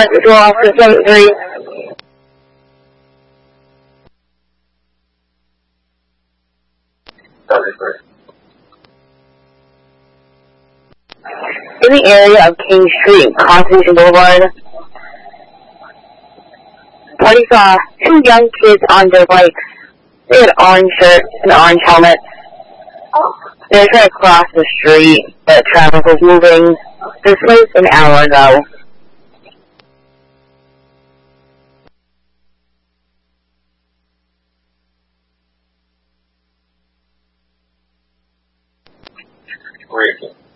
1, Visual Officer 73. In the area of King Street, Constitution Boulevard, party saw 2 young kids on their bikes. They had orange shirts and orange helmets. They were trying to cross the street, but traffic was moving this place an hour ago. Where is it?